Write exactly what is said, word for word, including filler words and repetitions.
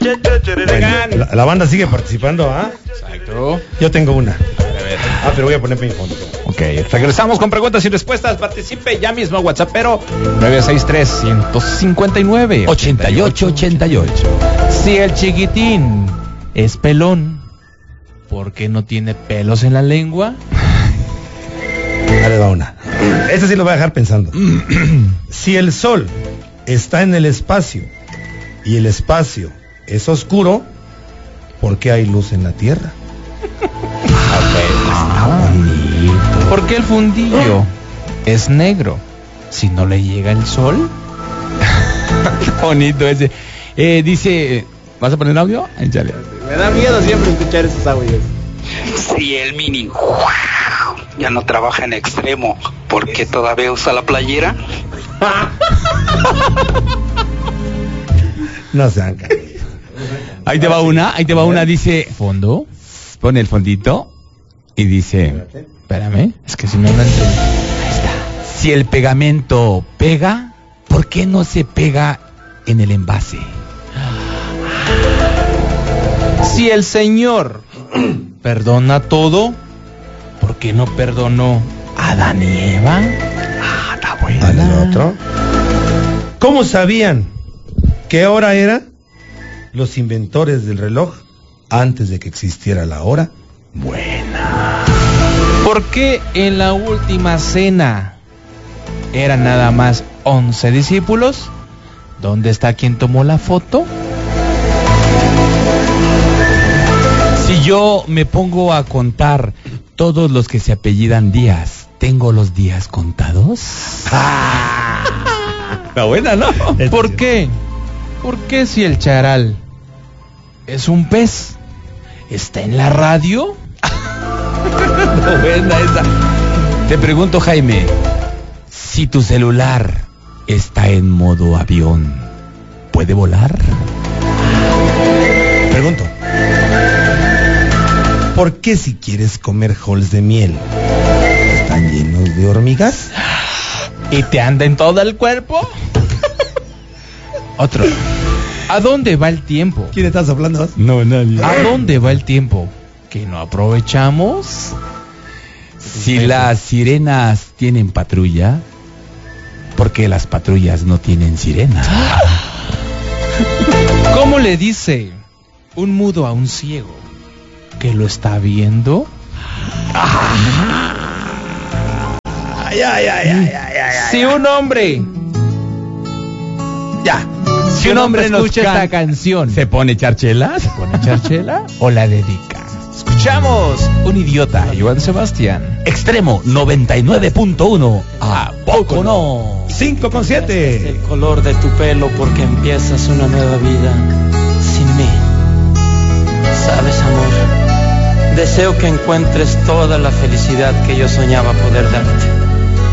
Bueno, la, la banda sigue participando, ¿ah? ¿eh? Exacto. Yo tengo una. A ver, a ver. Ah, pero voy a poner mi fondo. Ok, regresamos con preguntas y respuestas. Participe ya mismo, WhatsApp, pero nueve seis tres, uno cinco nueve, ocho ocho ocho ocho. Si el chiquitín es pelón, ¿por qué no tiene pelos en la lengua? Ahí va una. Este sí lo voy a dejar pensando. Si el sol está en el espacio y el espacio es oscuro, ¿por qué hay luz en la Tierra? Ah, bonito. ¿Por qué el fundillo es negro si no le llega el sol? Bonito ese. Eh, dice, ¿vas a poner audio? Échale. Me da miedo siempre escuchar esos audios. Si el mini ya no trabaja en extremo, ¿por qué todavía usa la playera? No sean caros. Ahí te va una, ahí te va una, dice, fondo, pone el fondito y dice, espérame, es que si no lo entiendo. Ahí está. Si el pegamento pega, ¿por qué no se pega en el envase? Si el Señor perdona todo, ¿por qué no perdonó a Adán y Eva? Ah, está buena. ¿Al otro? ¿Cómo sabían qué hora era los inventores del reloj antes de que existiera la hora? Buena. ¿Por qué en la última cena eran nada más once discípulos? ¿Dónde está quien tomó la foto? Si yo me pongo a contar todos los que se apellidan Díaz, ¿tengo los días contados? Ah, está buena, ¿no? ¿Por qué? ¿Por qué si el charal es un pez, está en la radio? No, buena esa. Te pregunto, Jaime, si tu celular está en modo avión, ¿puede volar? Pregunto, ¿por qué si quieres comer holes de miel están llenos de hormigas? ¿Y te anda en todo el cuerpo? Otro. ¿A dónde va el tiempo? ¿Quién está soplando? No, nadie. ¿A dónde va el tiempo que no aprovechamos? Si las sirenas tienen patrulla, ¿por qué las patrullas no tienen sirenas? ¿Cómo le dice un mudo a un ciego que lo está viendo? Ay, ay, ay, ay, ay, ay, si un hombre ya si un hombre escucha esta canción, ¿se pone charchela? ¿Se pone charchela? ¿O la dedica? Escuchamos Un Idiota, Joan Sebastián. Extremo noventa y nueve punto uno. ¿A poco no? cinco con siete. El color de tu pelo porque empiezas una nueva vida sin mí. Sabes, amor, deseo que encuentres toda la felicidad que yo soñaba poder darte.